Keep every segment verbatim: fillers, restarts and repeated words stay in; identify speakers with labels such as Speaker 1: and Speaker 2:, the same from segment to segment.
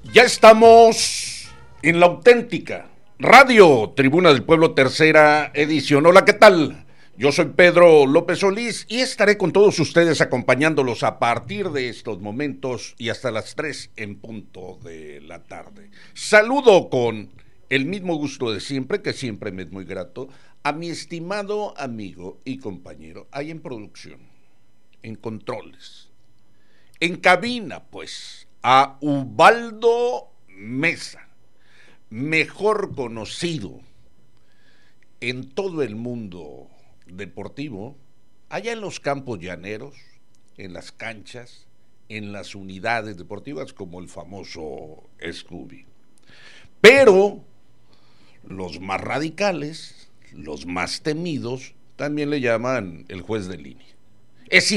Speaker 1: Ya estamos en la auténtica Radio Tribuna del Pueblo, tercera edición. Hola, ¿qué tal? Yo soy Pedro López Solís y estaré con todos ustedes acompañándolos a partir de estos momentos y hasta las tres en punto de la tarde. Saludo con el mismo gusto de siempre, que siempre me es muy grato, a mi estimado amigo y compañero, ahí en producción, en controles, en cabina, pues, a Ubaldo Mesa, mejor conocido en todo el mundo deportivo, allá en los campos llaneros, en las canchas, en las unidades deportivas, como el famoso Scooby. Pero los más radicales, los más temidos, también le llaman el juez de línea. Es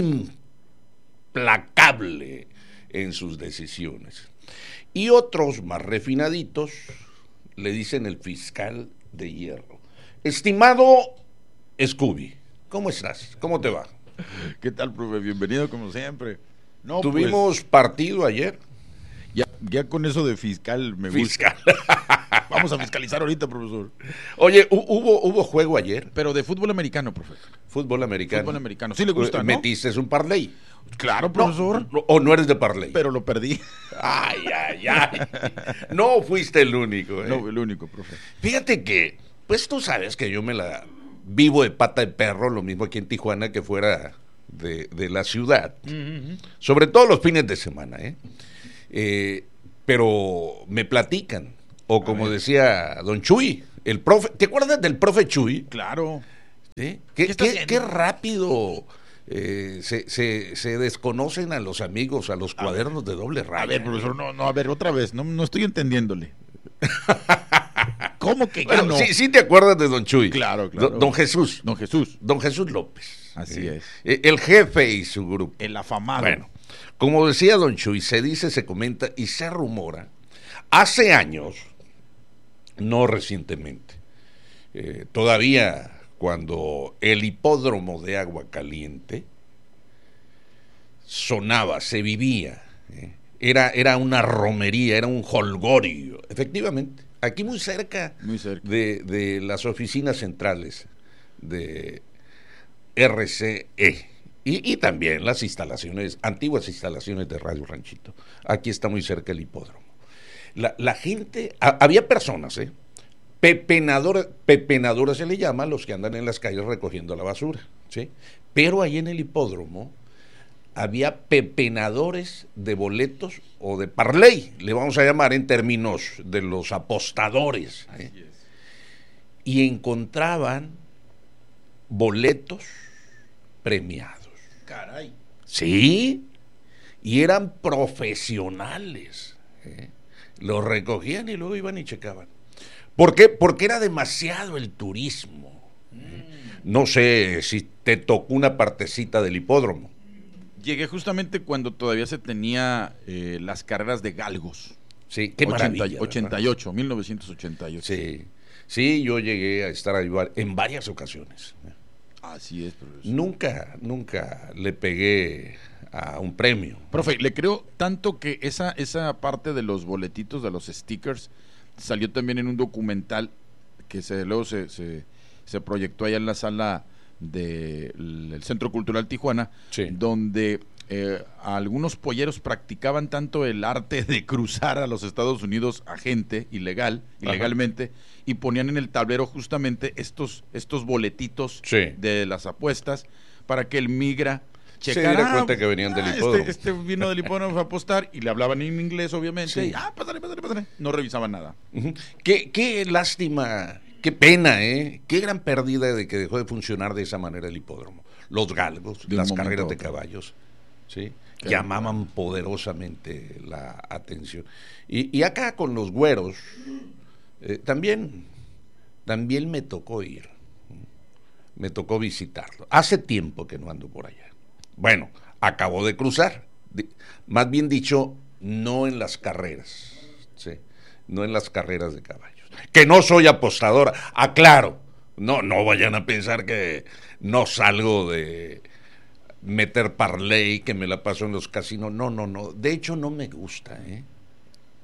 Speaker 1: implacable en sus decisiones. Y otros más refinaditos le dicen el fiscal de hierro. Estimado Scooby, ¿cómo estás? ¿Cómo te va?
Speaker 2: ¿Qué tal, profe? Bienvenido como siempre. No,
Speaker 1: Tuvimos
Speaker 2: pues,
Speaker 1: partido ayer.
Speaker 2: ya, ya con eso de fiscal me
Speaker 1: Fiscal.
Speaker 2: gusta. Vamos a fiscalizar ahorita, profesor.
Speaker 1: Oye, ¿hubo, hubo juego ayer?
Speaker 2: Pero de fútbol americano, profe.
Speaker 1: Fútbol americano.
Speaker 2: Fútbol americano. Sí le gusta, ¿no?
Speaker 1: ¿Metiste un parlay?
Speaker 2: Claro, profesor.
Speaker 1: No, ¿o no eres de parlay?
Speaker 2: Pero lo perdí.
Speaker 1: Ay, ay, ay. No fuiste el único, ¿eh?
Speaker 2: No, el único, profe.
Speaker 1: Fíjate que, pues tú sabes que yo me la vivo de pata de perro, lo mismo aquí en Tijuana que fuera de, de la ciudad. Uh-huh. Sobre todo los fines de semana, ¿eh? eh pero me platican, o como decía don Chuy, el profe, ¿te acuerdas del profe Chuy?
Speaker 2: Claro.
Speaker 1: ¿Sí? ¿Qué, ¿Qué, qué, qué rápido eh, se, se, se desconocen a los amigos, a los cuadernos de doble raya?
Speaker 2: A ver, profesor, no, no, a ver, otra vez, no, no estoy entendiéndole. ¿Cómo que
Speaker 1: bueno,
Speaker 2: ganó?
Speaker 1: Sí, sí te acuerdas de don Chuy.
Speaker 2: Claro, claro.
Speaker 1: Don, don Jesús.
Speaker 2: Don Jesús.
Speaker 1: Don Jesús López.
Speaker 2: Así
Speaker 1: eh,
Speaker 2: es.
Speaker 1: El jefe y su grupo.
Speaker 2: El afamado.
Speaker 1: Bueno, como decía don Chuy, se dice, se comenta y se rumora, hace años, no recientemente, eh, todavía cuando el hipódromo de Agua Caliente sonaba, se vivía, eh, era, era una romería, era un jolgorio, efectivamente, aquí muy cerca,
Speaker 2: muy cerca.
Speaker 1: De, de las oficinas centrales de R C E. Y, y también las instalaciones, antiguas instalaciones de Radio Ranchito. Aquí está muy cerca el hipódromo. La, la gente, a, había personas, ¿eh? Pepenadoras, pepenadoras se le llama a los que andan en las calles recogiendo la basura, ¿sí? Pero ahí en el hipódromo había pepenadores de boletos o de parlay, le vamos a llamar en términos de los apostadores, ¿eh? Y encontraban boletos premiados.
Speaker 2: Caray.
Speaker 1: Sí, y eran profesionales, ¿eh? Los recogían y luego iban y checaban. ¿Por qué? Porque era demasiado el turismo. ¿eh? No sé si te tocó una partecita del hipódromo.
Speaker 2: Llegué justamente cuando todavía se tenía eh, las carreras de galgos.
Speaker 1: Sí, qué maravilla.
Speaker 2: ochenta y ocho, mil novecientos ochenta y ocho.
Speaker 1: Sí, sí, yo llegué a estar ahí en varias ocasiones.
Speaker 2: Así es, profesor.
Speaker 1: Nunca, nunca le pegué a un premio.
Speaker 2: Profe, le creo tanto que esa, esa parte de los boletitos, de los stickers, salió también en un documental que se, luego se, se, se proyectó allá en la sala del Centro Cultural Tijuana,
Speaker 1: sí.
Speaker 2: Donde eh, algunos polleros practicaban tanto el arte de cruzar a los Estados Unidos a gente ilegal, Ajá. ilegalmente, y ponían en el tablero justamente estos, estos boletitos
Speaker 1: sí.
Speaker 2: de las apuestas para que el migra
Speaker 1: checara. Se diera cuenta que venían del hipódromo.
Speaker 2: Este, este vino del hipódromo a apostar y le hablaban en inglés, obviamente. Sí. Y, ah, pásale, pásale, pásale. No revisaban nada.
Speaker 1: Uh-huh. Qué, qué lástima, qué pena, ¿eh? Qué gran pérdida de que dejó de funcionar de esa manera el hipódromo. Los galgos,
Speaker 2: de
Speaker 1: las carreras de caballos, ¿sí? Llamaban poderosamente la atención. Y, y acá con los güeros, eh, también, también me tocó ir. Me tocó visitarlo. Hace tiempo que no ando por allá. Bueno, acabo de cruzar, más bien dicho, no en las carreras, ¿sí? No en las carreras de caballos, que no soy apostadora, aclaro, no, no vayan a pensar que no salgo de meter parlay, que me la paso en los casinos, no, no, no, de hecho no me gusta, ¿eh?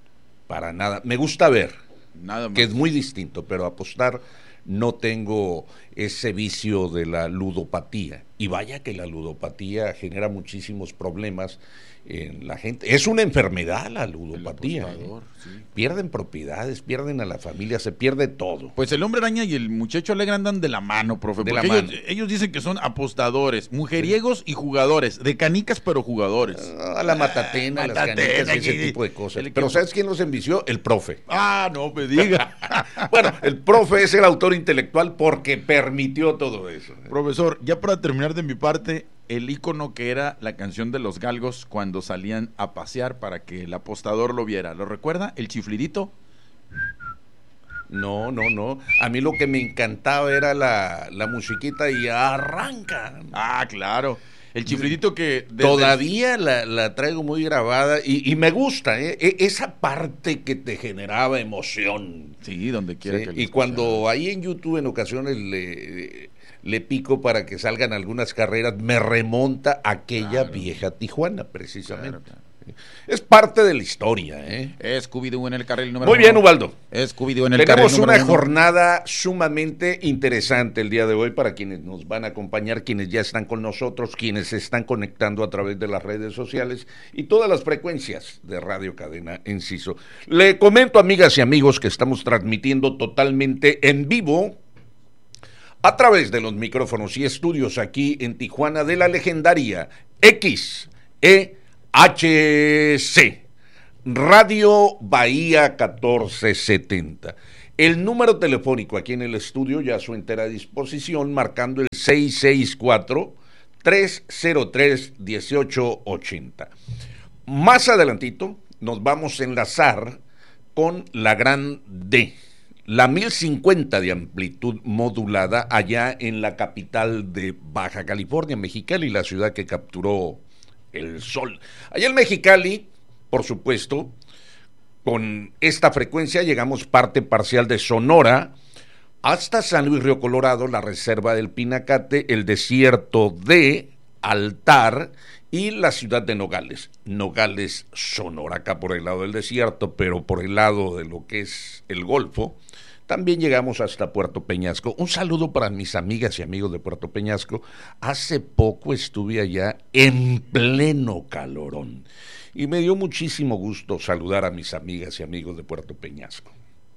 Speaker 1: para nada. Me gusta ver,
Speaker 2: Nada más.
Speaker 1: que es muy distinto, pero apostar no tengo ese vicio de la ludopatía. Y vaya que la ludopatía genera muchísimos problemas en la gente. Es una enfermedad la ludopatía.
Speaker 2: apostador,
Speaker 1: ¿eh?
Speaker 2: sí.
Speaker 1: Pierden propiedades, pierden a la familia, se pierde todo.
Speaker 2: Pues el hombre araña y el muchacho alegre andan de la mano, profe.
Speaker 1: De
Speaker 2: Porque
Speaker 1: la
Speaker 2: ellos,
Speaker 1: mano.
Speaker 2: ellos dicen que son apostadores, mujeriegos y jugadores, de canicas pero jugadores.
Speaker 1: A la matatena,
Speaker 2: Ah,
Speaker 1: las
Speaker 2: matatena,
Speaker 1: canicas y ese
Speaker 2: que-
Speaker 1: tipo de cosas.
Speaker 2: el
Speaker 1: Pero
Speaker 2: equipo-
Speaker 1: ¿sabes quién los envició? El profe.
Speaker 2: Ah, no me diga.
Speaker 1: Bueno, el profe es el autor intelectual porque permitió todo eso.
Speaker 2: Profesor, ya para terminar de mi parte, el ícono que era la canción de los galgos cuando salían a pasear para que el apostador lo viera. ¿Lo recuerda? El chiflidito.
Speaker 1: No, no, no. A mí lo que me encantaba era la, la musiquita y arranca.
Speaker 2: Ah, claro. El chiflidito que... desde-
Speaker 1: Todavía la, la traigo muy grabada y, y me gusta, ¿eh? E- esa parte que te generaba emoción.
Speaker 2: Sí, donde quiera
Speaker 1: ¿sí?
Speaker 2: que lo
Speaker 1: Y cuando ahí en YouTube en ocasiones le, le pico para que salgan algunas carreras, me remonta a aquella
Speaker 2: Claro.
Speaker 1: vieja Tijuana, precisamente.
Speaker 2: Claro, claro.
Speaker 1: Es parte de la historia, ¿eh?
Speaker 2: Scooby-Doo en el carril número
Speaker 1: Muy bien,
Speaker 2: uno.
Speaker 1: Ubaldo.
Speaker 2: Scooby-Doo en el
Speaker 1: Tenemos
Speaker 2: carril
Speaker 1: una
Speaker 2: número uno.
Speaker 1: jornada sumamente interesante el día de hoy para quienes nos van a acompañar, quienes ya están con nosotros, quienes se están conectando a través de las redes sociales y todas las frecuencias de Radio Cadena Enciso. Le comento, amigas y amigos, que estamos transmitiendo totalmente en vivo a través de los micrófonos y estudios aquí en Tijuana de la legendaria X E H C, Radio Bahía catorce setenta. El número telefónico aquí en el estudio ya a su entera disposición, marcando el seis seis cuatro, tres cero tres, uno ocho ocho cero. Más adelantito nos vamos a enlazar con la Gran D, la mil cincuenta de amplitud modulada allá en la capital de Baja California, Mexicali, la ciudad que capturó el sol. Allá en Mexicali, por supuesto, con esta frecuencia llegamos parte parcial de Sonora hasta San Luis Río Colorado, la reserva del Pinacate, el desierto de Altar y la ciudad de Nogales. Nogales, Sonora, acá por el lado del desierto, pero por el lado de lo que es el Golfo. También llegamos hasta Puerto Peñasco. Un saludo para mis amigas y amigos de Puerto Peñasco. Hace poco estuve allá en pleno calorón y me dio muchísimo gusto saludar a mis amigas y amigos de Puerto Peñasco.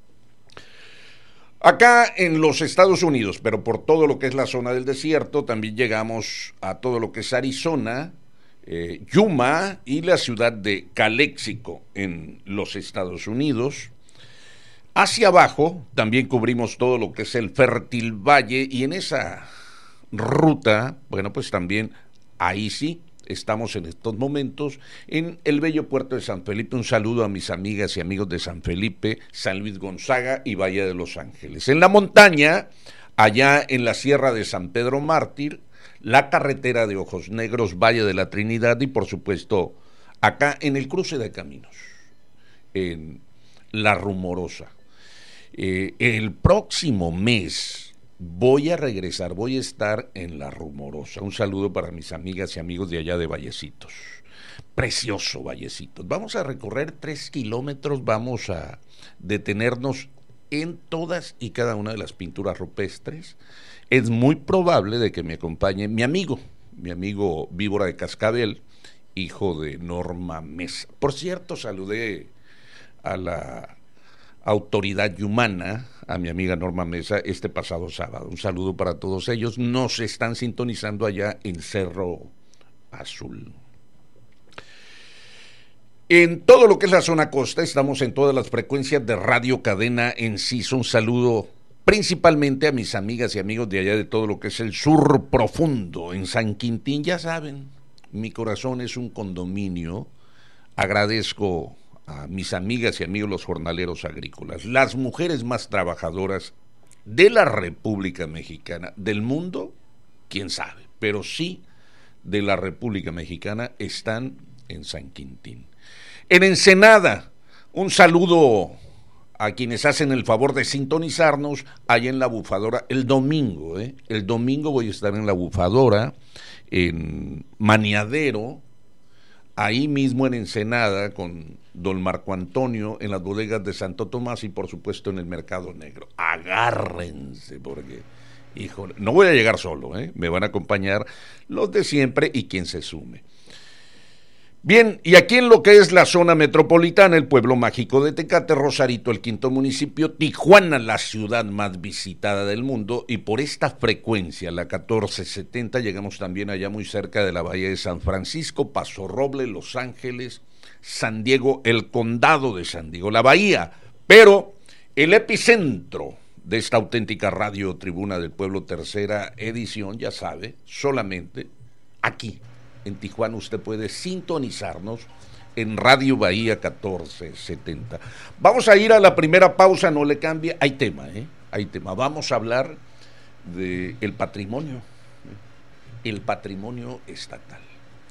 Speaker 1: Acá en los Estados Unidos, pero por todo lo que es la zona del desierto, también llegamos a todo lo que es Arizona, eh, Yuma y la ciudad de Calexico en los Estados Unidos. Hacia abajo también cubrimos todo lo que es el fértil valle y en esa ruta, bueno, pues también ahí sí estamos en estos momentos en el bello puerto de San Felipe. Un saludo a mis amigas y amigos de San Felipe, San Luis Gonzaga y Valle de Los Ángeles. En la montaña, allá en la Sierra de San Pedro Mártir, la carretera de Ojos Negros, Valle de la Trinidad y por supuesto acá en el cruce de caminos, en La Rumorosa. Eh, el próximo mes voy a regresar, voy a estar en La Rumorosa. Un saludo para mis amigas y amigos de allá de Vallecitos. Precioso Vallecitos. Vamos a recorrer tres kilómetros, vamos a detenernos en todas y cada una de las pinturas rupestres. Es muy probable de que me acompañe mi amigo, mi amigo Víbora de Cascabel, hijo de Norma Mesa. Por cierto, saludé a la autoridad humana, a mi amiga Norma Mesa, este pasado sábado. Un saludo para todos ellos. Nos están sintonizando allá en Cerro Azul. En todo lo que es la zona costa, estamos en todas las frecuencias de Radio Cadena Enciso. Un saludo principalmente a mis amigas y amigos de allá de todo lo que es el sur profundo, en San Quintín. Ya saben, mi corazón es un condominio. Agradezco a mis amigas y amigos los jornaleros agrícolas, las mujeres más trabajadoras de la República Mexicana, del mundo, quién sabe, pero sí de la República Mexicana están en San Quintín. En Ensenada, un saludo a quienes hacen el favor de sintonizarnos allá en La Bufadora el domingo, ¿eh? El domingo voy a estar en La Bufadora, en Maniadero, ahí mismo en Ensenada, con don Marco Antonio, en las bodegas de Santo Tomás y por supuesto en el Mercado Negro. Agárrense porque, híjole, no voy a llegar solo, ¿eh? Me van a acompañar los de siempre y quien se sume. Bien, y aquí en lo que es la zona metropolitana, el pueblo mágico de Tecate, Rosarito, el quinto municipio, Tijuana, la ciudad más visitada del mundo, y por esta frecuencia, la catorce setenta, llegamos también allá muy cerca de la bahía de San Francisco, Paso Roble, Los Ángeles, San Diego, el condado de San Diego, la bahía, pero el epicentro de esta auténtica radio Tribuna del Pueblo, tercera edición, ya sabe, solamente aquí. En Tijuana usted puede sintonizarnos en Radio Bahía catorce setenta. Vamos a ir a la primera pausa, no le cambie, hay tema, ¿eh? Hay tema. Vamos a hablar del patrimonio, el patrimonio estatal.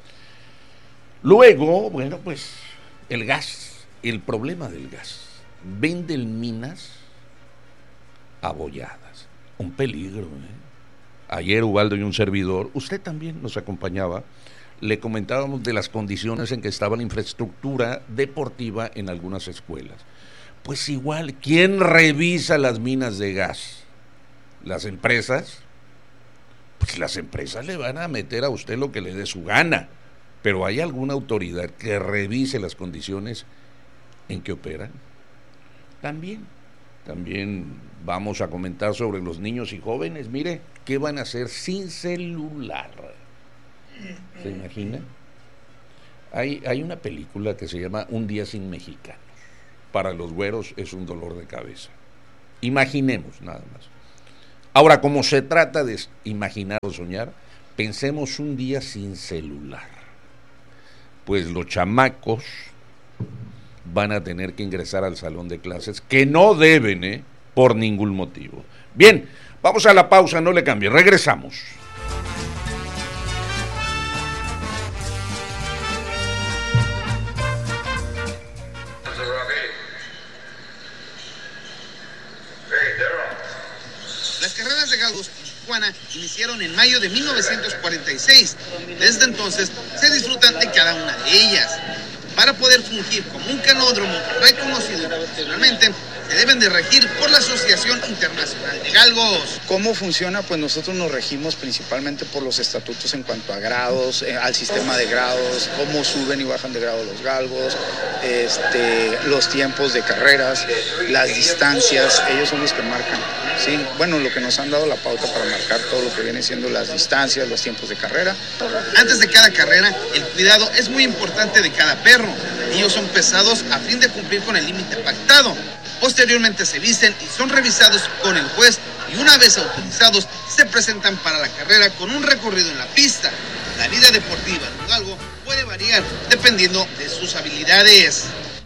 Speaker 1: Luego, bueno, pues el gas, el problema del gas. Venden minas abolladas, un peligro, ¿eh? Ayer Ubaldo y un servidor, usted también nos acompañaba, le comentábamos de las condiciones en que estaba la infraestructura deportiva en algunas escuelas. Pues igual, ¿quién revisa las minas de gas? ¿Las empresas? Pues las empresas le van a meter a usted lo que le dé su gana, pero ¿hay alguna autoridad que revise las condiciones en que operan? También, también vamos a comentar sobre los niños y jóvenes. Mire, ¿qué van a hacer sin celular? ¿Se imagina? Hay, hay una película que se llama Un día sin mexicanos. Para los güeros es un dolor de cabeza. Imaginemos nada más. Ahora, como se trata de imaginar o soñar, pensemos un día sin celular. Pues los chamacos van a tener que ingresar al salón de clases, que no deben, ¿eh? Por ningún motivo. Bien, vamos a la pausa, no le cambie, regresamos.
Speaker 3: Iniciaron en mayo de mil novecientos cuarenta y seis. Desde entonces se disfrutan de cada una de ellas. Para poder fungir como un canódromo reconocido internacionalmente, se deben de regir por la Asociación Internacional de Galgos.
Speaker 4: ¿Cómo funciona? Pues nosotros nos regimos principalmente por los estatutos en cuanto a grados, eh, al sistema de grados, cómo suben y bajan de grado los galgos, este, los tiempos de carreras, las distancias, ellos son los que marcan. Sí, bueno, lo que nos han dado la pauta para marcar todo lo que viene siendo las distancias, los tiempos de carrera.
Speaker 3: Antes de cada carrera, el cuidado es muy importante de cada perro. Ellos son pesados a fin de cumplir con el límite pactado. Posteriormente se visten y son revisados con el juez y una vez autorizados se presentan para la carrera con un recorrido en la pista. La vida deportiva de un galgo puede variar dependiendo de sus habilidades.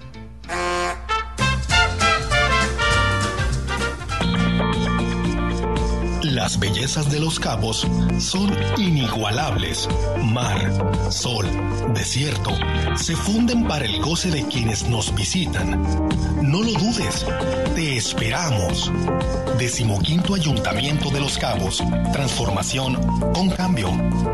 Speaker 5: Las bellezas de Los Cabos son inigualables. Mar, sol, desierto, se funden para el goce de quienes nos visitan. No lo dudes, te esperamos. Decimoquinto Ayuntamiento de Los Cabos. Transformación con cambio.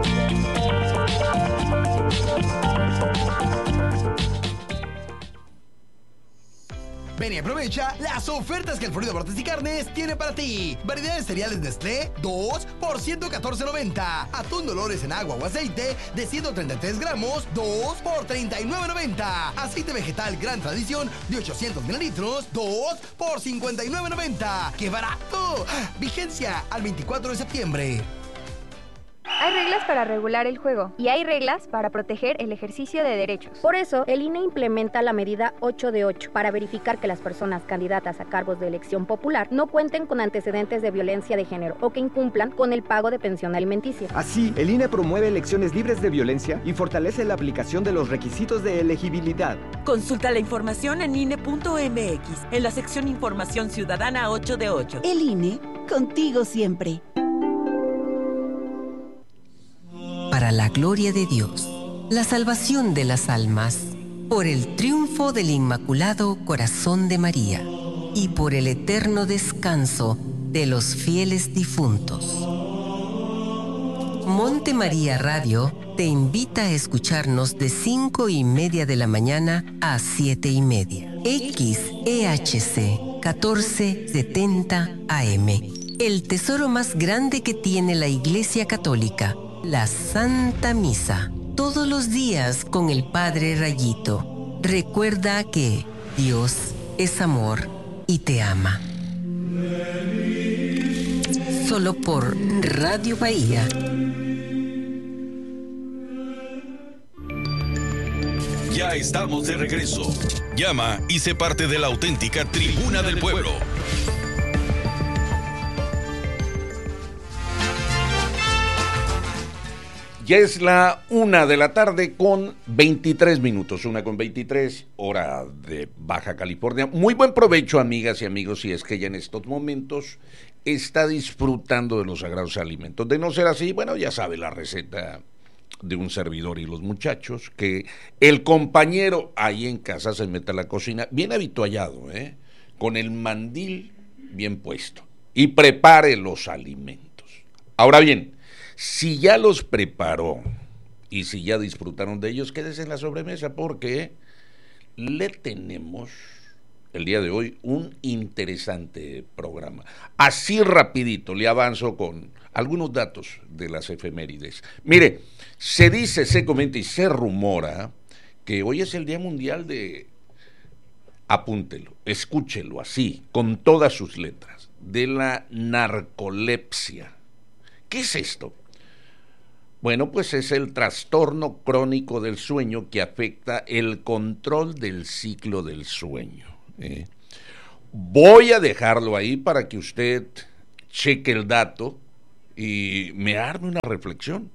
Speaker 6: Ven y aprovecha las ofertas que el Florido Bartes y Carnes tiene para ti. Variedad de cereales Nestlé, dos por ciento catorce noventa. Atún Dolores en agua o aceite de ciento treinta y tres gramos, dos por treinta y nueve noventa. Aceite vegetal Gran Tradición de ochocientos mililitros, dos por cincuenta y nueve noventa. ¡Qué barato! Vigencia al veinticuatro de septiembre.
Speaker 7: Hay reglas para regular el juego y hay reglas para proteger el ejercicio de derechos. Por eso, el I N E implementa la medida ocho de ocho para verificar que las personas candidatas a cargos de elección popular no cuenten con antecedentes de violencia de género o que incumplan con el pago de pensión alimenticia.
Speaker 8: Así, el I N E promueve elecciones libres de violencia y fortalece la aplicación de los requisitos de elegibilidad.
Speaker 9: Consulta la información en I N E punto M X, en la sección Información Ciudadana ocho de ocho.
Speaker 10: El I N E, contigo siempre. Para la gloria de Dios, la salvación de las almas, por el triunfo del Inmaculado Corazón de María y por el eterno descanso de los fieles difuntos. Monte María Radio te invita a escucharnos de cinco y media de la mañana a siete y media. X E H C catorce setenta A M. El tesoro más grande que tiene la Iglesia Católica, la Santa Misa. Todos los días con el Padre Rayito. Recuerda que Dios es amor y te ama. Solo por Radio Bahía.
Speaker 11: Ya estamos de regreso. Llama y sé parte de la auténtica Tribuna del Pueblo.
Speaker 1: Ya es la una de la tarde con veintitrés minutos, una con veintitrés, hora de Baja California. Muy buen provecho, amigas y amigos, si es que ya en estos momentos está disfrutando de los sagrados alimentos. De no ser así, bueno, ya sabe la receta de un servidor y los muchachos, que el compañero ahí en casa se mete a la cocina, bien habituallado, ¿eh? Con el mandil bien puesto, y prepare los alimentos. Ahora bien, si ya los preparó y si ya disfrutaron de ellos, quédese en la sobremesa, porque le tenemos el día de hoy un interesante programa. Así rapidito le avanzo con algunos datos de las efemérides. Mire, se dice, se comenta y se rumora que hoy es el Día Mundial de, apúntelo, escúchelo así, con todas sus letras, de la narcolepsia. ¿Qué es esto? Bueno, pues es el trastorno crónico del sueño que afecta el control del ciclo del sueño. ¿eh? Voy a dejarlo ahí para que usted cheque el dato y me arme una reflexión.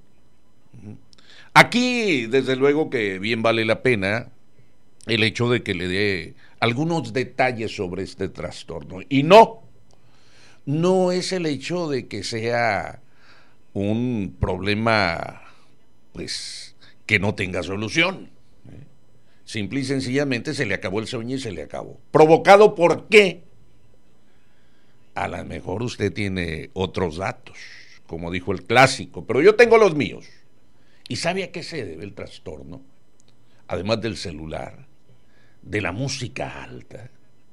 Speaker 1: Aquí, desde luego que bien vale la pena el hecho de que le dé algunos detalles sobre este trastorno. Y no, no es el hecho de que sea un problema, pues, que no tenga solución. ¿eh? Simple y sencillamente se le acabó el sueño y se le acabó. ¿Provocado por qué? A lo mejor usted tiene otros datos, como dijo el clásico, pero yo tengo los míos. ¿Y sabe a qué se debe el trastorno? Además del celular, de la música alta,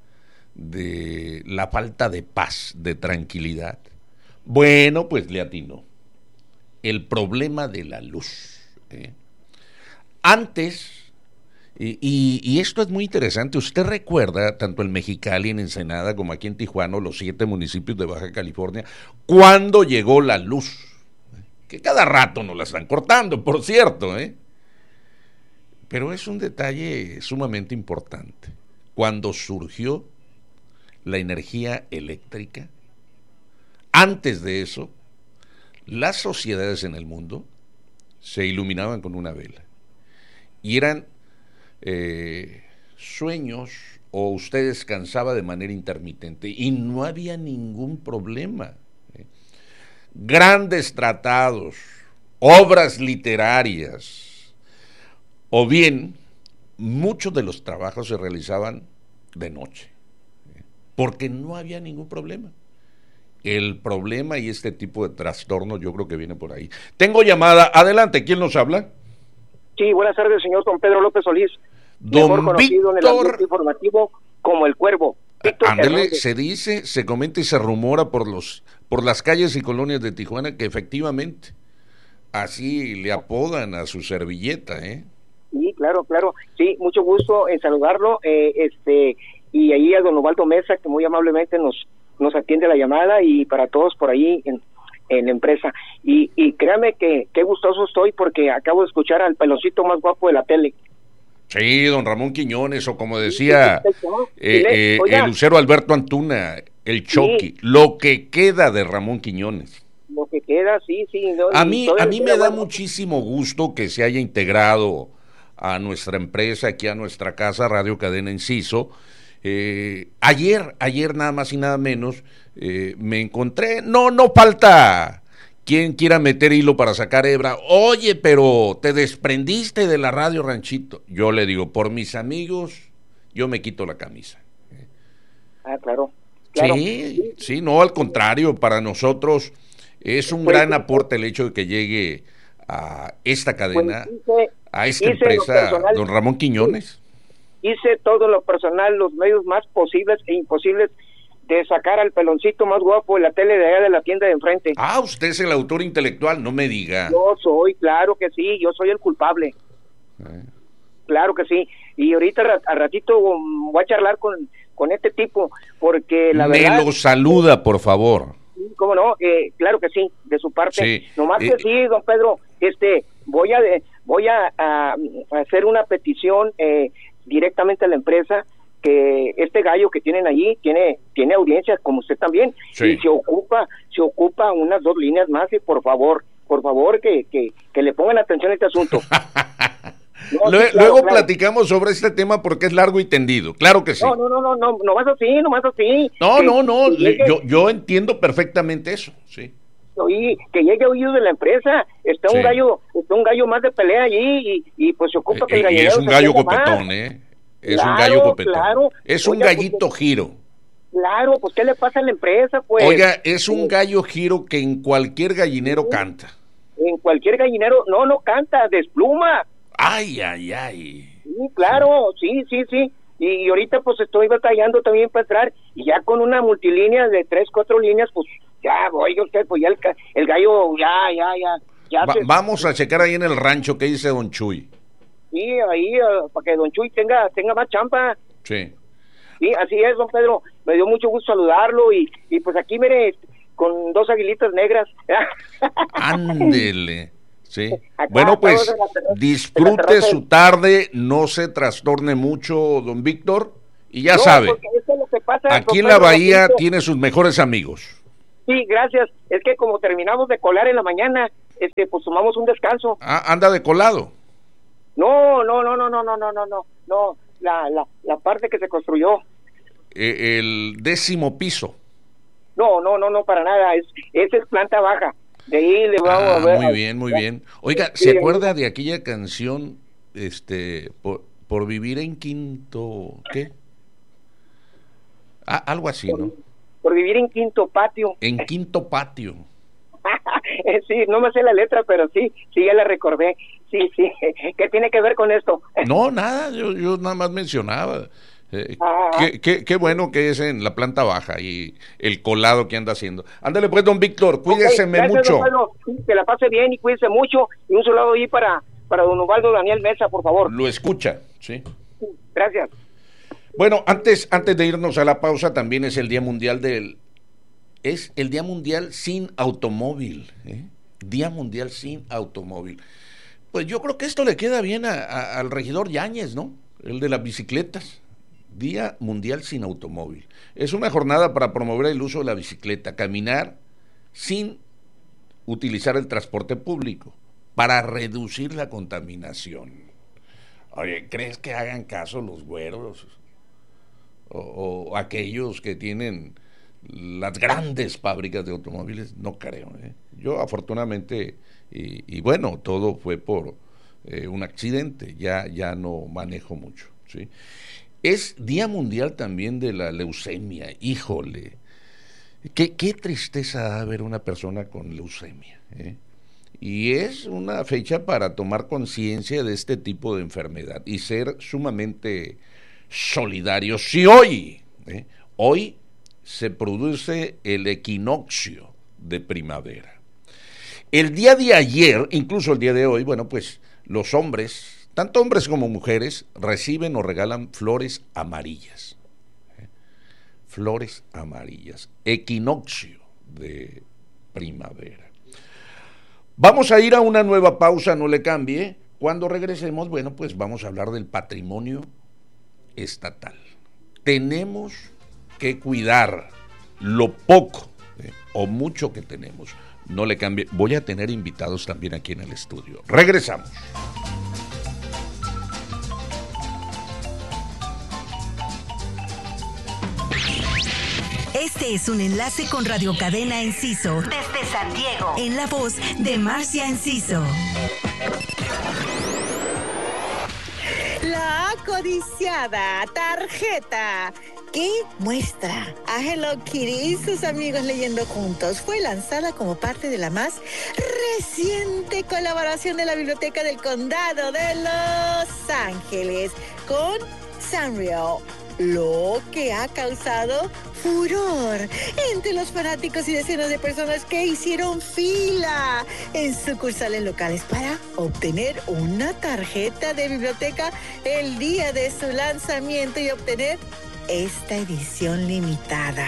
Speaker 1: de la falta de paz, de tranquilidad. Bueno, pues le atinó. El problema de la luz. ¿eh? Antes, y, y, y esto es muy interesante, usted recuerda, tanto en Mexicali, en Ensenada, como aquí en Tijuana, los siete municipios de Baja California, cuando llegó la luz, que cada rato nos la están cortando, por cierto, ¿eh? Pero es un detalle sumamente importante. Cuando surgió la energía eléctrica, antes de eso, las sociedades en el mundo se iluminaban con una vela. Y eran eh, sueños, o usted descansaba de manera intermitente, y no había ningún problema. ¿eh? Grandes tratados, obras literarias, o bien, muchos de los trabajos se realizaban de noche, ¿eh? porque no había ningún problema. El problema y este tipo de trastorno yo creo que viene por ahí. Tengo llamada, adelante, ¿quién nos habla?
Speaker 12: Sí, buenas tardes, señor don Pedro López Solís,
Speaker 1: don
Speaker 12: mejor conocido en el ambiente informativo como El Cuervo.
Speaker 1: Ándele, se dice, se comenta y se rumora por los por las calles y colonias de Tijuana que efectivamente así le apodan a su servilleta, ¿eh?
Speaker 12: Sí, claro, claro, sí, mucho gusto en saludarlo, eh, este, y ahí a don Ubaldo Mesa, que muy amablemente nos nos atiende la llamada, y para todos por ahí en, en la empresa. Y, y créame que qué gustoso estoy porque acabo de escuchar al peloncito más guapo de la tele.
Speaker 1: Sí, don Ramón Quiñones, o como decía eh, eh, el Lucero Alberto Antuna, el Chucky, sí. Lo que queda de Ramón Quiñones.
Speaker 12: Lo que queda, sí, sí. No,
Speaker 1: a mí, a mí me da bueno. muchísimo gusto que se haya integrado a nuestra empresa, aquí a nuestra casa, Radio Cadena Enciso. Eh, ayer, ayer nada más y nada menos, eh, me encontré, no, no falta quien quiera meter hilo para sacar hebra. Oye, pero te desprendiste de la radio Ranchito. Yo le digo, por mis amigos, yo me quito la camisa.
Speaker 12: Ah, claro. claro.
Speaker 1: Sí, sí, no, al contrario, para nosotros es un gran aporte el hecho de que llegue a esta cadena,
Speaker 12: pues hice,
Speaker 1: a esta
Speaker 12: hice
Speaker 1: empresa,
Speaker 12: personal,
Speaker 1: don Ramón Quiñones?
Speaker 12: Hice todo lo personal, los medios más posibles e imposibles de sacar al peloncito más guapo de la tele de allá de la tienda de enfrente.
Speaker 1: Ah, usted es el autor intelectual, no me diga.
Speaker 12: Yo soy, claro que sí, yo soy el culpable. Eh. Claro que sí. Y ahorita a ratito voy a charlar con, con este tipo, porque la
Speaker 1: me
Speaker 12: verdad...
Speaker 1: Me lo saluda, por favor.
Speaker 12: ¿Cómo no? Eh, claro que sí, de su parte.
Speaker 1: Sí.
Speaker 12: Nomás
Speaker 1: eh,
Speaker 12: que sí, don Pedro, este, voy a, voy a, a, a hacer una petición eh, directamente a la empresa, que este gallo que tienen allí tiene tiene audiencia como usted también, sí. Y se ocupa se ocupa unas dos líneas más, y por favor por favor que, que, que le pongan atención a este asunto. No,
Speaker 1: luego
Speaker 12: sí, claro, claro.
Speaker 1: Platicamos sobre este tema porque es largo y tendido, claro que sí.
Speaker 12: No, no, no, no, no, no más así, no más así.
Speaker 1: No,
Speaker 12: que,
Speaker 1: no, no,
Speaker 12: que llegue,
Speaker 1: yo, yo entiendo perfectamente eso, sí.
Speaker 12: Y que llegue a oídos de la empresa, está sí. un gallo, está un gallo más de pelea allí, y, y pues se ocupa que el gallinero.
Speaker 1: Y es un gallo copetón, más. eh. Es claro, un gallo copetón. Claro. Es un Oiga, gallito pues, giro.
Speaker 12: Claro, pues ¿qué le pasa a la empresa, pues?
Speaker 1: Oiga, es un gallo giro que en cualquier gallinero sí. canta.
Speaker 12: En cualquier gallinero, no, no canta, despluma.
Speaker 1: Ay, ay, ay.
Speaker 12: Sí, claro, sí, sí, sí. Y, y ahorita pues estoy batallando también para entrar, y ya con una multilínea de tres, cuatro líneas, pues ya, oiga usted, pues ya el, el gallo, ya, ya, ya. ya
Speaker 1: Va,
Speaker 12: se...
Speaker 1: Vamos a checar ahí en el rancho qué dice don Chuy.
Speaker 12: Sí, ahí, uh, para que don Chuy tenga tenga más chamba.
Speaker 1: Sí.
Speaker 12: Sí, así es, don Pedro. Me dio mucho gusto saludarlo, y, y pues aquí, mire, con dos aguilitas negras.
Speaker 1: Ándele. Sí. Acá, bueno, pues la, disfrute su tarde, no se trastorne mucho, don Víctor, y ya no, sabe,
Speaker 12: es lo que pasa,
Speaker 1: aquí en la Bahía tiene sus mejores amigos.
Speaker 12: Sí, gracias. Es que como terminamos de colar en la mañana, este, pues tomamos un descanso.
Speaker 1: Ah, anda de colado.
Speaker 12: No, no, no, no, no, no, no, no, no, no, la, la, la parte que se construyó.
Speaker 1: Eh, el décimo piso.
Speaker 12: No, no, no, no, para nada, es, esa es planta baja. De ahí le vamos
Speaker 1: ah,
Speaker 12: a ver.
Speaker 1: Muy bien, muy bien. Oiga, ¿se sí, acuerda de aquella canción, este, por, por vivir en quinto, qué? Ah, algo así,
Speaker 12: por,
Speaker 1: ¿no?
Speaker 12: Por vivir en quinto patio.
Speaker 1: En quinto patio.
Speaker 12: Sí, no me sé la letra, pero sí, sí, ya la recordé. Sí, sí, ¿qué tiene que ver con esto?
Speaker 1: No, nada, yo, yo nada más mencionaba. Eh, qué, qué, qué bueno que es en la planta baja y el colado que anda haciendo. Ándale pues, don Víctor, cuídese okay, mucho.
Speaker 12: Sí, que la pase bien y cuídese mucho. Y un saludo ahí para, para don Ubaldo Daniel Mesa, por favor.
Speaker 1: Lo escucha, sí.
Speaker 12: sí gracias.
Speaker 1: Bueno, antes, antes de irnos a la pausa, también es el Día Mundial del... Es el Día Mundial sin automóvil, ¿eh? Día Mundial sin automóvil. Pues yo creo que esto le queda bien a, a, al regidor Yáñez, ¿no? El de las bicicletas. Día Mundial sin automóvil. Es una jornada para promover el uso de la bicicleta, caminar sin utilizar el transporte público, para reducir la contaminación. Oye, ¿crees que hagan caso los güeros? O, o aquellos que tienen las grandes fábricas de automóviles, no creo. ¿eh? Yo afortunadamente, y, y bueno, todo fue por eh, un accidente, ya, ya no manejo mucho, ¿sí? Es Día Mundial también de la leucemia, híjole, qué, qué tristeza da ver una persona con leucemia, ¿eh? Y es una fecha para tomar conciencia de este tipo de enfermedad y ser sumamente solidarios. Si hoy, ¿eh? hoy se produce el equinoccio de primavera. El día de ayer, incluso el día de hoy, bueno, pues los hombres, tanto hombres como mujeres, reciben o regalan flores amarillas. ¿eh? Flores amarillas, equinoccio de primavera. Vamos a ir a una nueva pausa, no le cambie. Cuando regresemos, bueno, pues vamos a hablar del patrimonio estatal. Tenemos que cuidar lo poco eh, o mucho que tenemos. No le cambie. Voy a tener invitados también aquí en el estudio. Regresamos.
Speaker 13: Este es un enlace con Radio Cadena Enciso desde San Diego, en la voz de Marcia Enciso.
Speaker 14: La codiciada tarjeta que muestra a Hello Kitty y sus amigos leyendo juntos fue lanzada como parte de la más reciente colaboración de la Biblioteca del Condado de Los Ángeles con Sanrio, lo que ha causado furor entre los fanáticos y decenas de personas que hicieron fila en sucursales locales para obtener una tarjeta de biblioteca el día de su lanzamiento y obtener esta edición limitada.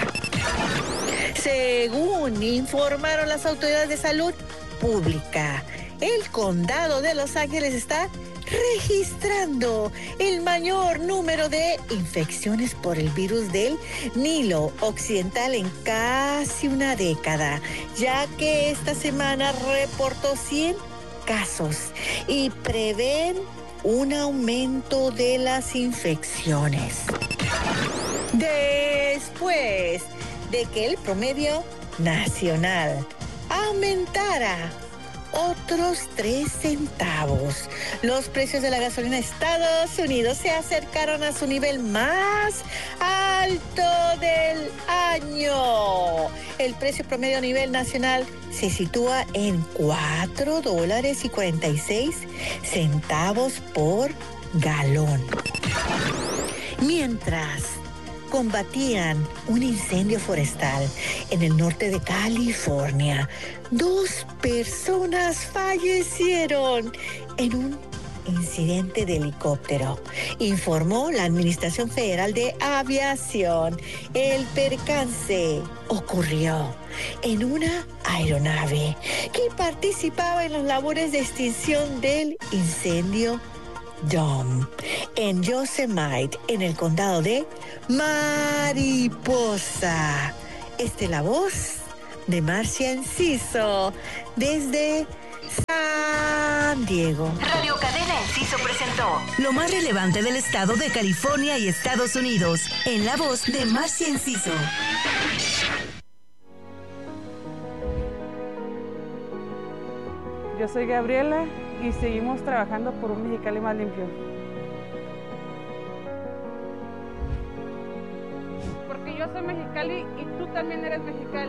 Speaker 14: Según informaron las autoridades de salud pública, el condado de Los Ángeles está registrando el mayor número de infecciones por el virus del Nilo Occidental en casi una década, ya que esta semana reportó cien casos y prevén un aumento de las infecciones. Después de que el promedio nacional aumentara otros tres centavos, los precios de la gasolina en Estados Unidos se acercaron a su nivel más alto del año. El precio promedio a nivel nacional se sitúa en cuatro dólares y cuarenta y seis centavos por galón. Mientras combatían un incendio forestal en el norte de California, dos personas fallecieron en un incidente de helicóptero, informó la Administración Federal de Aviación. El percance ocurrió en una aeronave que participaba en las labores de extinción del incendio Dome en Yosemite, en el condado de Mariposa. Esta es la voz de Marcia Enciso desde San Diego.
Speaker 13: Radio Cadena Enciso presentó lo más relevante del estado de California y Estados Unidos, en la voz de Marcia Enciso.
Speaker 15: Yo soy Gabriela y seguimos trabajando por un Mexicali más limpio. Porque yo soy Mexicali y tú también eres Mexicali.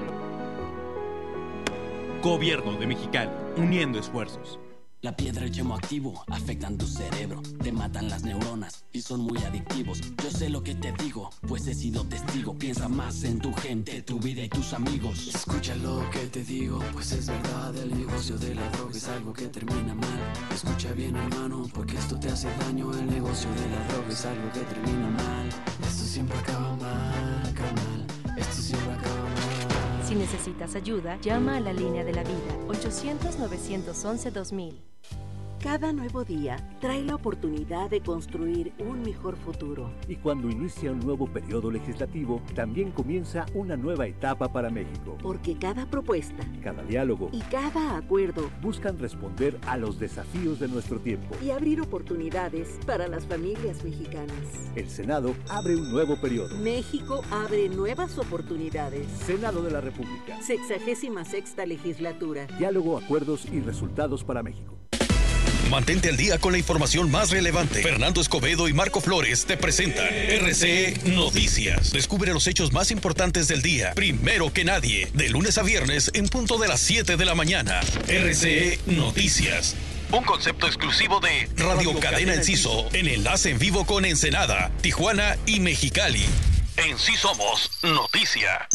Speaker 16: Gobierno de Mexicali, uniendo esfuerzos.
Speaker 17: La piedra y el yemo activo afectan tu cerebro, te matan las neuronas y son muy adictivos. Yo sé lo que te digo, pues he sido testigo. Piensa más en tu gente, tu vida y tus amigos.
Speaker 18: Escucha lo que te digo, pues es verdad. El negocio de la droga es algo que termina mal. Escucha bien, hermano, porque esto te hace daño. El negocio de la droga es algo que termina mal. Esto siempre acaba mal, carnal. Esto siempre acaba mal.
Speaker 19: Si necesitas ayuda, llama a la línea de la vida, ochocientos, novecientos once, dos mil.
Speaker 20: Cada nuevo día trae la oportunidad de construir un mejor futuro.
Speaker 21: Y cuando inicia un nuevo periodo legislativo, también comienza una nueva etapa para México.
Speaker 20: Porque cada propuesta,
Speaker 21: cada diálogo
Speaker 20: y cada acuerdo
Speaker 21: buscan responder a los desafíos de nuestro tiempo
Speaker 20: y abrir oportunidades para las familias mexicanas.
Speaker 21: El Senado abre un nuevo periodo.
Speaker 20: México abre nuevas oportunidades.
Speaker 21: Senado de la República.
Speaker 20: Sexagésima sexta legislatura.
Speaker 21: Diálogo, acuerdos y resultados para México.
Speaker 11: Mantente al día con la información más relevante. Fernando Escobedo y Marco Flores te presentan R C E Noticias. Descubre los hechos más importantes del día, primero que nadie, de lunes a viernes en punto de las siete de la mañana. R C E Noticias. Un concepto exclusivo de Radio Cadena Enciso, en enlace en vivo con Ensenada, Tijuana y Mexicali. En sí somos noticia.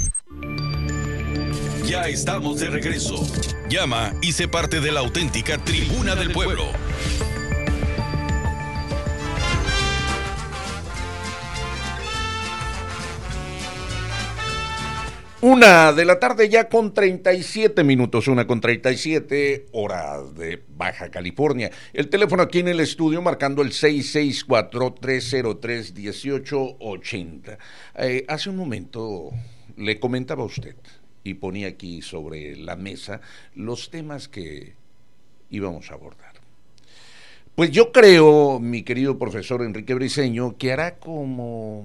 Speaker 11: Ya estamos de regreso. Llama y sé parte de la auténtica Tribuna del Pueblo.
Speaker 1: Una de la tarde ya con treinta y siete minutos, una con treinta y siete, horas de Baja California. El teléfono aquí en el estudio marcando el seis seis cuatro, tres cero tres, uno ocho ocho cero. Eh, hace un momento le comentaba a usted y ponía aquí sobre la mesa los temas que íbamos a abordar. Pues yo creo, mi querido profesor Enrique Briceño, que hará como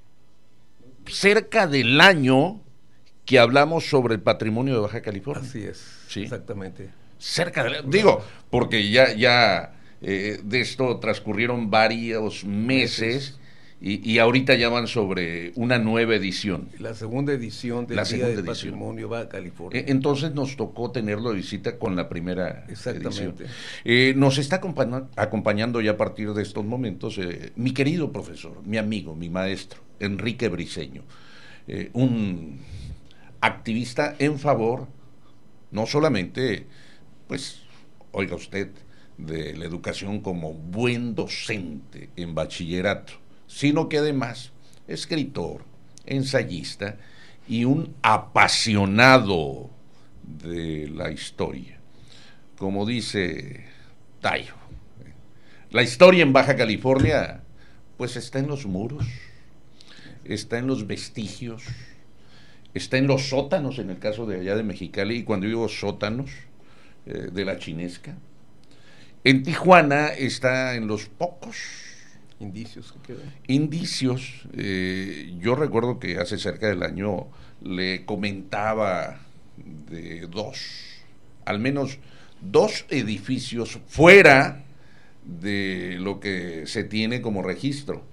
Speaker 1: cerca del año que hablamos sobre el patrimonio de Baja California.
Speaker 22: Así es,
Speaker 1: ¿sí?
Speaker 22: Exactamente.
Speaker 1: Cerca del año, digo, porque ya, ya eh, de esto transcurrieron varios meses, meses. Y, y ahorita ya van sobre una nueva edición.
Speaker 2: La segunda edición del
Speaker 1: la
Speaker 2: Día del edición. Patrimonio Baja California.
Speaker 1: Entonces nos tocó tenerlo de visita con la primera
Speaker 2: Exactamente.
Speaker 1: edición. Eh, nos está acompañando, acompañando ya a partir de estos momentos eh, mi querido profesor, mi amigo, mi maestro, Enrique Briceño, eh, un activista en favor, no solamente, pues, oiga usted, de la educación como buen docente en bachillerato, sino que además escritor, ensayista y un apasionado de la historia. Como dice Tayo, la historia en Baja California pues está en los muros, está en los vestigios, está en los sótanos, en el caso de allá de Mexicali, y cuando digo sótanos, eh, de la Chinesca. En Tijuana está en los pocos
Speaker 2: indicios que quedan.
Speaker 1: Indicios. Eh, yo recuerdo que hace cerca del año le comentaba de dos, al menos dos edificios fuera de lo que se tiene como registro.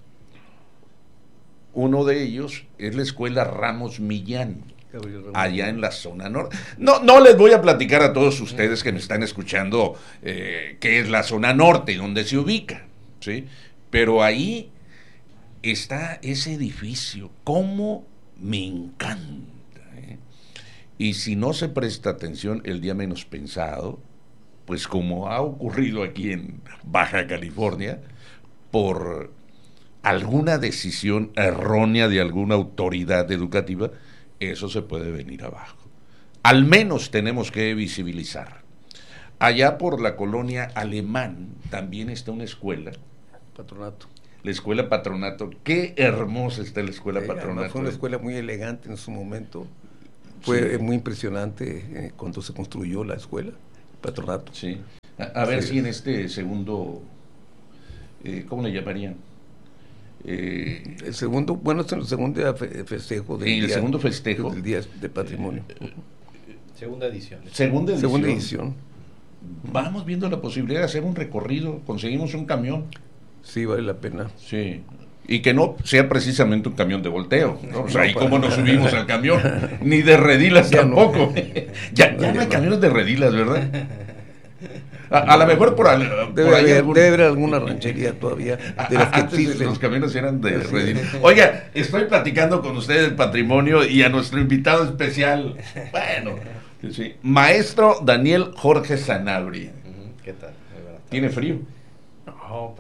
Speaker 1: Uno de ellos es la escuela Ramos Millán, allá en la zona norte. No, no les voy a platicar a todos ustedes que me están escuchando eh, qué es la zona norte y dónde se ubica, ¿sí? Pero ahí está ese edificio, cómo me encanta, ¿eh? Y si no se presta atención el día menos pensado, pues como ha ocurrido aquí en Baja California, por alguna decisión errónea de alguna autoridad educativa, eso se puede venir abajo. Al menos tenemos que visibilizar. Allá por la colonia Alemán también está una escuela.
Speaker 2: Patronato.
Speaker 1: La escuela Patronato. Qué hermosa está la escuela
Speaker 2: eh,
Speaker 1: Patronato.
Speaker 2: Fue una escuela muy elegante en su momento. Fue sí. muy impresionante eh, cuando se construyó la escuela Patronato.
Speaker 1: Sí. A, a ver sí. si en este segundo, eh, ¿cómo le llamarían?
Speaker 2: Eh, el segundo, bueno, es el segundo festejo del
Speaker 1: el
Speaker 2: día,
Speaker 1: segundo festejo
Speaker 2: del Día de Patrimonio.
Speaker 22: Eh, segunda edición.
Speaker 1: Segunda edición.
Speaker 2: Segunda edición.
Speaker 1: Vamos viendo la posibilidad de hacer un recorrido, conseguimos un camión.
Speaker 2: Sí, vale la pena.
Speaker 1: Sí. Y que no sea precisamente un camión de volteo, ¿no? O sea, ¿y cómo nos subimos al camión? Ni de redilas ya tampoco. No. ya, ya no hay camiones de redilas, ¿verdad? A, a lo mejor por, al,
Speaker 2: debe,
Speaker 1: por ahí
Speaker 2: haber,
Speaker 1: algún...
Speaker 2: debe haber alguna ranchería todavía de las que
Speaker 1: Antes los camiones eran de redilas. Oiga, estoy platicando con ustedes del patrimonio y a nuestro invitado especial, bueno, sí, maestro Daniel Jorge Sanabria.
Speaker 22: ¿Qué tal?
Speaker 1: ¿Tiene frío?
Speaker 22: No,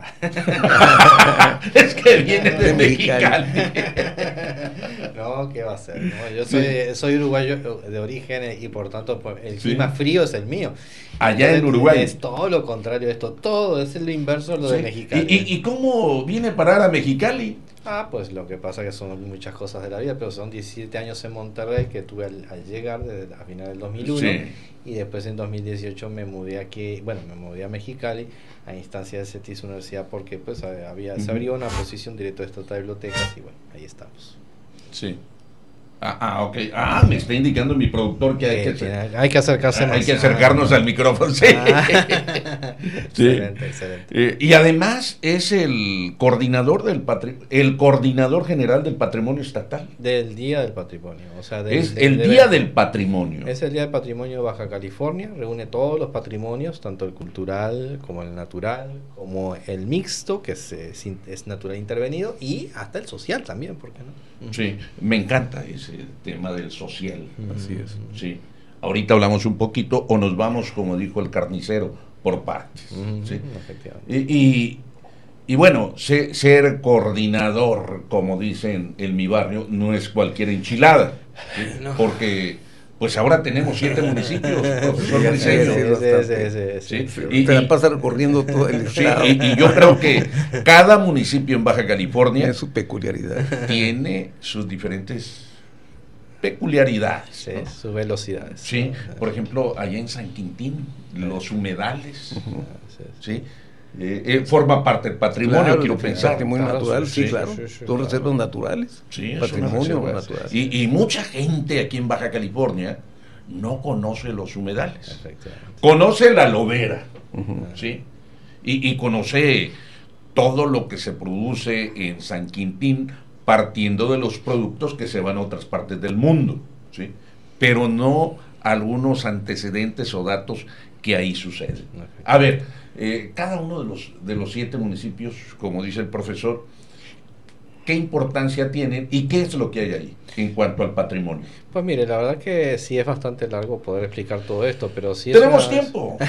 Speaker 1: es que viene de, de Mexicali.
Speaker 22: No, ¿qué va a ser? No, yo soy, sí. soy uruguayo de origen y por tanto pues, el sí. clima frío es el mío.
Speaker 1: Allá Entonces, en Uruguay.
Speaker 22: Es todo lo contrario, esto todo es lo inverso de lo sí. de Mexicali.
Speaker 1: ¿Y, y, ¿Y cómo viene a parar a Mexicali?
Speaker 22: Ah, pues lo que pasa es que son muchas cosas de la vida, pero son diecisiete años en Monterrey que tuve al, al llegar desde a final del dos mil uno sí. y después en dos mil dieciocho me mudé aquí, bueno, me mudé a Mexicali a instancia de CETIS Universidad porque pues había uh-huh. se abrió una posición director estatal de bibliotecas y bueno, ahí estamos.
Speaker 1: Sí. Ah, ah, ok. Ah, me está indicando mi productor que hay que,
Speaker 22: tiene, hay que acercarse
Speaker 1: ah,
Speaker 22: más.
Speaker 1: Hay que acercarnos ah, al micrófono, sí. Ah. sí.
Speaker 22: Excelente, excelente.
Speaker 1: Eh, y además es el coordinador del patri- el coordinador general del patrimonio estatal.
Speaker 22: Del Día del Patrimonio. O sea, del,
Speaker 1: es
Speaker 22: del,
Speaker 1: el
Speaker 22: del
Speaker 1: Día
Speaker 22: evento.
Speaker 1: del Patrimonio.
Speaker 22: Es el Día del Patrimonio de Baja California. Reúne todos los patrimonios, tanto el cultural como el natural, como el mixto, que es, es natural intervenido, y hasta el social también, ¿por qué no?
Speaker 1: Sí, me encanta ese tema del social.
Speaker 2: Así es.
Speaker 1: Sí. Ahorita hablamos un poquito o nos vamos, como dijo el carnicero, por partes.
Speaker 22: Uh-huh,
Speaker 1: ¿sí?
Speaker 22: Efectivamente.
Speaker 1: Y, y, y bueno, ser, ser coordinador, como dicen en mi barrio, no es cualquier enchilada. ¿sí? No. Porque pues ahora tenemos siete municipios, profesor Briceño.
Speaker 2: Y te la pasa recorriendo todo el estado.
Speaker 1: Sí, y, y yo creo que cada municipio en Baja California
Speaker 2: tiene su peculiaridad.
Speaker 1: Tiene sus diferentes peculiaridades.
Speaker 22: Sí,
Speaker 1: ¿no?
Speaker 22: sus velocidades.
Speaker 1: Sí, por ejemplo, allá en San Quintín, los humedales, uh-huh. ¿sí? Eh, eh, forma parte del patrimonio,
Speaker 2: claro,
Speaker 1: quiero pensar.
Speaker 2: Patrimonio
Speaker 1: claro,
Speaker 2: natural, sí, sí claro.
Speaker 22: Sí, sí,
Speaker 2: Son
Speaker 22: claro.
Speaker 2: reservas naturales.
Speaker 1: Sí,
Speaker 2: patrimonio natural.
Speaker 1: Y, y mucha gente aquí en Baja California no conoce los humedales. Conoce la lobera, uh-huh. ¿sí? Y, y conoce todo lo que se produce en San Quintín, partiendo de los productos que se van a otras partes del mundo, ¿sí? Pero no algunos antecedentes o datos que ahí suceden. A ver, eh, cada uno de los, de los siete municipios, como dice el profesor, ¿qué importancia tienen y qué es lo que hay ahí en cuanto al patrimonio?
Speaker 22: Pues mire, la verdad que sí es bastante largo poder explicar todo esto, pero sí...
Speaker 1: ¡Tenemos
Speaker 22: es una...
Speaker 1: tiempo!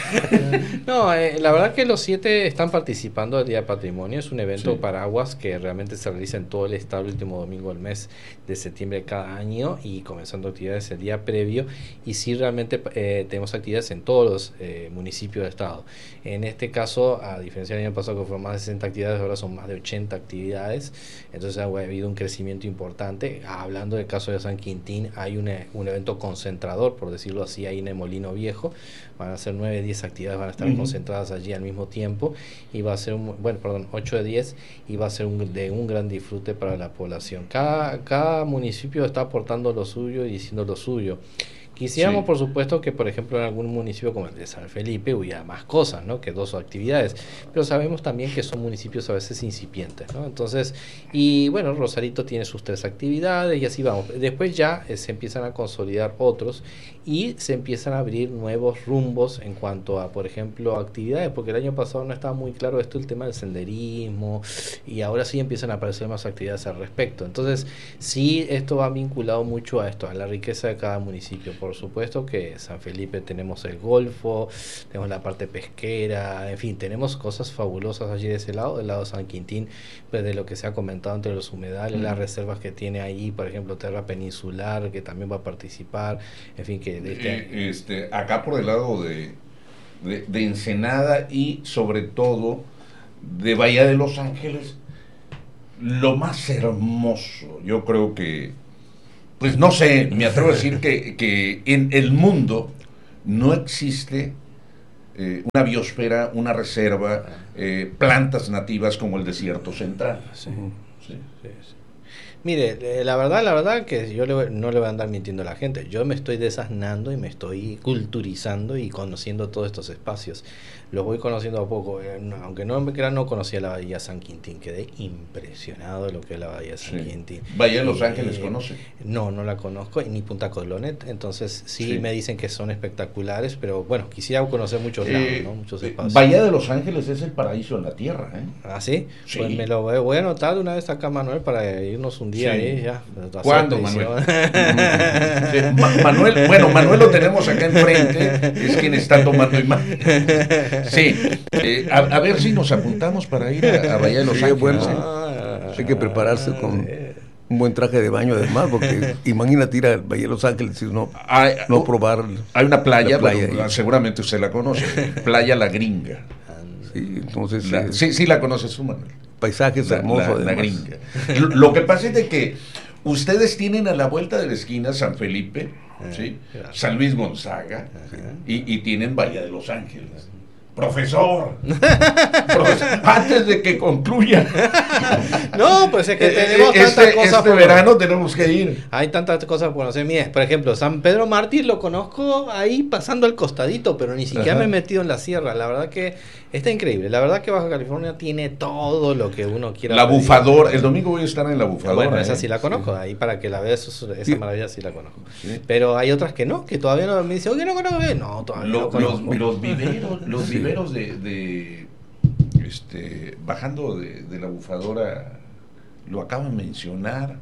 Speaker 22: No, eh, la verdad que los siete están participando del Día de Patrimonio. Es un evento
Speaker 1: Sí.
Speaker 22: paraguas que realmente se realiza en todo el estado el último domingo del mes de septiembre de cada año y comenzando actividades el día previo. Y sí realmente eh, tenemos actividades en todos los eh, municipios del estado. En este caso, a diferencia del año pasado que fueron más de sesenta actividades, ahora son más de ochenta actividades. Entonces ha habido un crecimiento importante. Hablando del caso de San Quintín, hay un, un evento concentrador, por decirlo así, ahí en el Molino Viejo. Van a ser nueve, diez actividades, van a estar uh-huh. concentradas allí al mismo tiempo, y va a ser, un, bueno, perdón, ocho de diez, y va a ser un, de un gran disfrute para la población. Cada, cada municipio está aportando lo suyo y diciendo lo suyo. Quisiéramos, sí. por supuesto, que por ejemplo en algún municipio como el de San Felipe hubiera más cosas, ¿no? Que dos actividades, pero sabemos también que son municipios a veces incipientes, ¿no? Entonces, y bueno, Rosarito tiene sus tres actividades y así vamos. Después ya eh, se empiezan a consolidar otros y se empiezan a abrir nuevos rumbos en cuanto a, por ejemplo, actividades, porque el año pasado no estaba muy claro esto, el tema del senderismo, y ahora sí empiezan a aparecer más actividades al respecto. Entonces, sí, esto va vinculado mucho a esto, a la riqueza de cada municipio. Por supuesto que en San Felipe tenemos el golfo, tenemos la parte pesquera, en fin, tenemos cosas fabulosas allí de ese lado, del lado de San Quintín, pues de lo que se ha comentado entre los humedales, mm. las reservas que tiene ahí, por ejemplo, Terra Peninsular, que también va a participar, en fin, que de este,
Speaker 1: eh, este acá por el lado de, de, de Ensenada y sobre todo de Bahía de Los Ángeles, lo más hermoso, yo creo que, pues no sé, me atrevo a decir que, que en el mundo no existe eh, una biosfera, una reserva, eh, plantas nativas como el desierto central.
Speaker 22: Sí, sí, sí, sí. Mire, la verdad, la verdad que yo le, no le voy a andar mintiendo a la gente. Yo me estoy desasnando y me estoy culturizando y conociendo todos estos espacios. Los voy conociendo a poco. Eh, no, aunque no me crean, no conocía la Bahía San Quintín. Quedé impresionado de lo que es la Bahía San sí. Quintín.
Speaker 1: ¿Bahía de Los Ángeles eh, conoce?
Speaker 22: No, no la conozco, ni Punta Colonet. Entonces sí, sí me dicen que son espectaculares, pero bueno, quisiera conocer muchos lados, eh, ¿no? Muchos espacios.
Speaker 1: Bahía de Los Ángeles es el paraíso en la tierra, ¿eh?
Speaker 22: ¿Ah, sí?
Speaker 1: Sí.
Speaker 22: Pues me lo voy, voy a anotar de una vez acá, Manuel, para irnos un día sí. ahí ya.
Speaker 1: ¿Cuándo, Manuel? sí, Ma Manuel? Bueno, Manuel lo tenemos acá enfrente, es quien está tomando imagen. Sí, eh, a, a ver si nos apuntamos para ir a, a Bahía de Los sí, Ángeles.
Speaker 2: Bueno, ah, hay que prepararse con un buen traje de baño además, porque imagínate ir a Bahía de Los Ángeles y no, hay, no probar.
Speaker 1: Hay una playa, playa pero, seguramente usted la conoce, Playa La Gringa.
Speaker 2: Sí, entonces,
Speaker 1: la,
Speaker 2: eh,
Speaker 1: sí, sí la conoce su Manuel.
Speaker 2: Paisajes hermosos.
Speaker 1: La, la, la Gringa. Lo, lo que pasa es de que ustedes tienen a la vuelta de la esquina San Felipe, eh, ¿sí? San Luis Gonzaga, y, y tienen Bahía de Los Ángeles. Profesor, profesor, antes de que concluya.
Speaker 22: No, pues es que tenemos
Speaker 1: este,
Speaker 22: tantas cosas.
Speaker 1: Este por verano tenemos que ir.
Speaker 22: Hay tantas cosas por conocer. Mira, por ejemplo, San Pedro Mártir lo conozco ahí pasando al costadito, pero ni siquiera Ajá. me he metido en la sierra. La verdad que está increíble. La verdad que Baja California tiene todo lo que uno quiera.
Speaker 1: La pedir. Bufadora, el domingo voy a estar en la Bufadora.
Speaker 22: Bueno, esa
Speaker 1: ¿eh?
Speaker 22: sí la conozco, sí. ahí para que la veas, esa sí. maravilla sí la conozco. Sí. Pero hay otras que no, que todavía no me dicen, oye, no conozco. No, todavía
Speaker 1: lo,
Speaker 22: no conozco.
Speaker 1: Los, los viveros, los sí. viveros de, de este, bajando de, de la Bufadora, lo acaban de mencionar.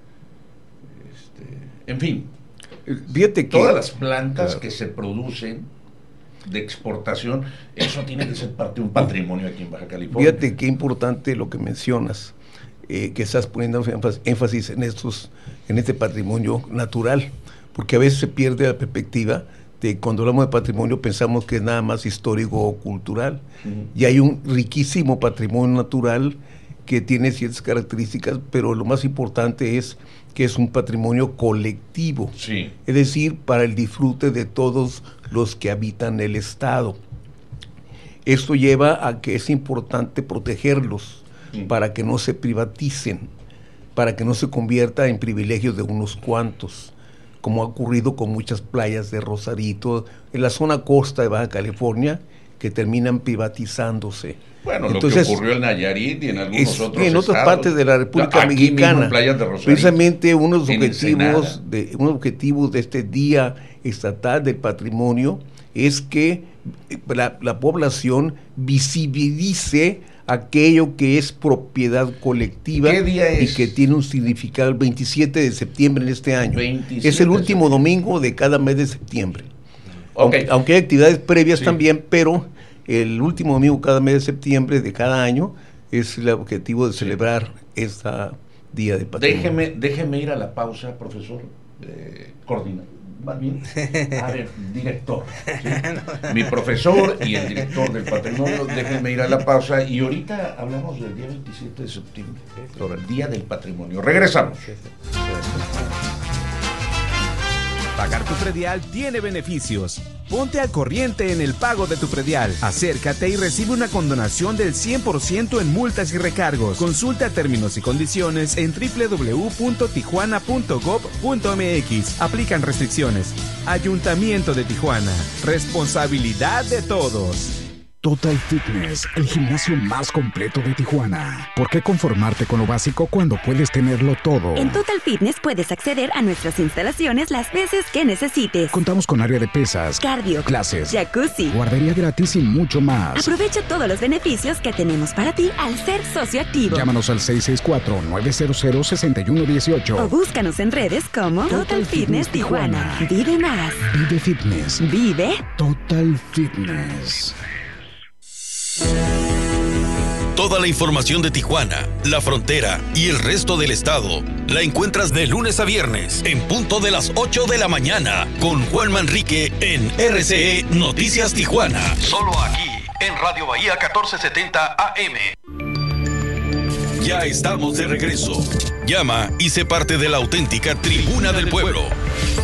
Speaker 1: Este, en fin,
Speaker 2: fíjate que
Speaker 1: todas las plantas claro. que se producen de exportación, eso tiene que ser parte de un patrimonio aquí en Baja California.
Speaker 2: Fíjate qué importante lo que mencionas, eh, que estás poniendo énfasis en estos, en este patrimonio natural, porque a veces se pierde la perspectiva de cuando hablamos de patrimonio pensamos que es nada más histórico o cultural, uh-huh. y hay un riquísimo patrimonio natural que tiene ciertas características, pero lo más importante es que es un patrimonio colectivo,
Speaker 1: sí.
Speaker 2: es decir, para el disfrute de todos los que habitan el estado. Esto lleva a que es importante protegerlos, sí. para que no se privaticen, para que no se convierta en privilegios de unos cuantos, como ha ocurrido con muchas playas de Rosarito, en la zona costa de Baja California, que terminan privatizándose.
Speaker 1: Bueno,
Speaker 2: Entonces,
Speaker 1: lo que ocurrió en Nayarit y en algunos
Speaker 2: es,
Speaker 1: otros
Speaker 2: en otras
Speaker 1: estados,
Speaker 2: partes de la República
Speaker 1: aquí
Speaker 2: Mexicana,
Speaker 1: mismo en Playas de Rosarito,
Speaker 2: precisamente unos objetivos
Speaker 1: Ensenada.
Speaker 2: de unos objetivos de este Día Estatal del Patrimonio es que la, la población visibilice aquello que es propiedad colectiva.
Speaker 1: ¿Qué día es?
Speaker 2: Y que tiene un significado el veintisiete de septiembre en este año.
Speaker 1: veintisiete
Speaker 2: Es el último domingo de cada mes de septiembre.
Speaker 1: Okay.
Speaker 2: Aunque, aunque hay actividades previas
Speaker 1: Sí.
Speaker 2: también, pero el último domingo cada mes de septiembre de cada año es el objetivo de celebrar este Día de Patrimonio.
Speaker 1: Déjeme, déjeme ir a la pausa, profesor. Eh, coordinador. Más bien, a ver, director. ¿sí? Mi profesor y el director del patrimonio, déjenme ir a la pausa y ahorita hablamos del día veintisiete de septiembre, sobre el Día del Patrimonio. Regresamos.
Speaker 3: Pagar tu predial tiene beneficios. Ponte al corriente en el pago de tu predial. Acércate y recibe una condonación del cien por ciento en multas y recargos. Consulta términos y condiciones en doble u doble u doble u punto tijuana punto gob punto eme equis. Aplican restricciones. Ayuntamiento de Tijuana. Responsabilidad de todos.
Speaker 4: Total Fitness, el gimnasio más completo de Tijuana. ¿Por qué conformarte con lo básico cuando puedes tenerlo todo?
Speaker 23: En Total Fitness puedes acceder a nuestras instalaciones las veces que necesites.
Speaker 4: Contamos con área de pesas,
Speaker 23: cardio,
Speaker 4: clases,
Speaker 23: jacuzzi,
Speaker 4: guardería gratis y mucho más.
Speaker 23: Aprovecha todos los beneficios que tenemos para ti al ser socio activo.
Speaker 4: Llámanos al seis seis cuatro, nueve cero cero, seis uno uno ocho.
Speaker 23: O búscanos en redes como Total, Total Fitness, Fitness Tijuana. Tijuana. Vive más.
Speaker 4: Vive Fitness.
Speaker 23: Vive
Speaker 4: Total Fitness.
Speaker 11: Toda la información de Tijuana, la frontera y el resto del estado la encuentras de lunes a viernes en punto de las ocho de la mañana con Juan Manrique en R C E Noticias Tijuana. Solo aquí en Radio Bahía catorce setenta A M. Ya estamos de regreso. Llama y sé parte de la auténtica Tribuna del Pueblo.